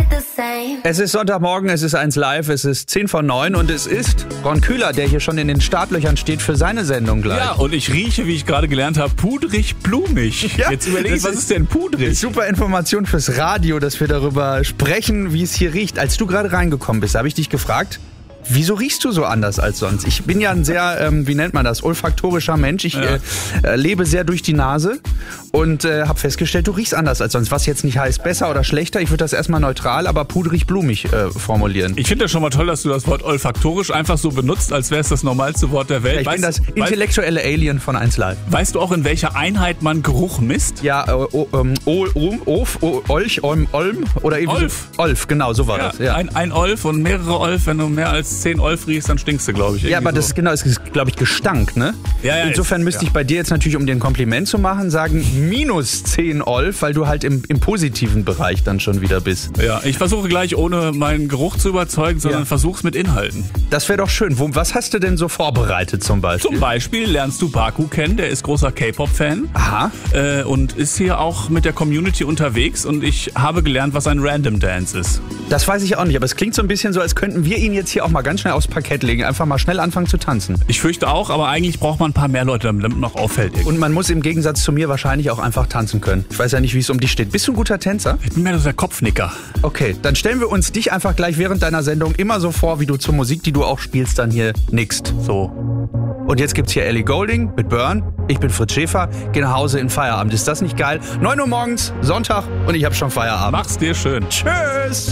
Es ist Sonntagmorgen, es ist 1 Live, es ist 10 vor 9 und es ist Ron Kühler, der hier schon in den Startlöchern steht für seine Sendung gleich. Ja, und ich rieche, wie ich gerade gelernt habe, pudrig-blumig. Ja, jetzt überlege ich, was ist denn pudrig? Super Information fürs Radio, dass wir darüber sprechen, wie es hier riecht. Als du gerade reingekommen bist, habe ich dich gefragt, wieso riechst du so anders als sonst? Ich bin ja ein sehr, wie nennt man das, olfaktorischer Mensch. Ich lebe sehr durch die Nase und habe festgestellt, du riechst anders als sonst. Was jetzt nicht heißt besser oder schlechter, ich würde das erstmal neutral, aber pudrig-blumig formulieren. Ich finde das schon mal toll, dass du das Wort olfaktorisch einfach so benutzt, als wäre es das normalste Wort der Welt. Ja, ich bin das intellektuelle Alien von 1 Live. Weißt du auch, in welcher Einheit man Geruch misst? Ja, Olm oder eben Olf, genau, so war das. Ja. Ein Olf und mehrere Olf, wenn du mehr als 10 Olf riechst, dann stinkst du, glaube ich. Ja, aber das genau, ist, glaube ich, Gestank, ne? Ja, insofern müsste ich bei dir jetzt natürlich, um dir ein Kompliment zu machen, sagen minus 10 Olf, weil du halt im positiven Bereich dann schon wieder bist. Ja, ich versuche gleich ohne meinen Geruch zu überzeugen, sondern versuch's mit Inhalten. Das wäre doch schön. Was hast du denn so vorbereitet zum Beispiel? Zum Beispiel lernst du Baku kennen, der ist großer K-Pop-Fan. Aha. Und ist hier auch mit der Community unterwegs und ich habe gelernt, was ein Random Dance ist. Das weiß ich auch nicht, aber es klingt so ein bisschen so, als könnten wir ihn jetzt hier auch mal ganz schnell aufs Parkett legen, einfach mal schnell anfangen zu tanzen. Ich fürchte auch, aber eigentlich braucht man ein paar mehr Leute, damit man noch auffällt. Und man muss im Gegensatz zu mir wahrscheinlich auch einfach tanzen können. Ich weiß ja nicht, wie es um dich steht. Bist du ein guter Tänzer? Ich bin mehr so der Kopfnicker. Okay, dann stellen wir uns dich einfach gleich während deiner Sendung immer so vor, wie du zur Musik, die du auch spielst, dann hier nickst. So. Und jetzt gibt's hier Ellie Goulding mit Burn. Ich bin Fritz Schäfer, geh nach Hause in Feierabend. Ist das nicht geil? 9 Uhr morgens, Sonntag und ich hab schon Feierabend. Mach's dir schön. Tschüss!